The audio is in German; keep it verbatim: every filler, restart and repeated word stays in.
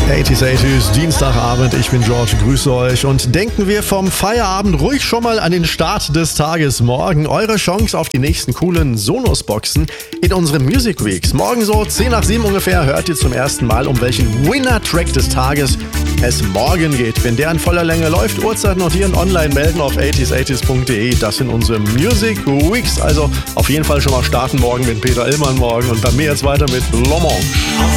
achtziger achtziger, Dienstagabend, ich bin George, grüße euch und denken wir vom Feierabend ruhig schon mal an den Start des Tages morgen. Eure Chance auf die nächsten coolen Sonos-Boxen in unseren Music Weeks. Morgen so zehn nach sieben ungefähr hört ihr zum ersten Mal, um welchen Winner-Track des Tages es morgen geht. Wenn der in voller Länge läuft, Uhrzeit notieren, online melden auf achtziger achtziger punkt de. Das sind unsere Music Weeks. Also auf jeden Fall schon mal starten morgen mit Peter Illmann morgen und bei mir jetzt weiter mit Lomonge.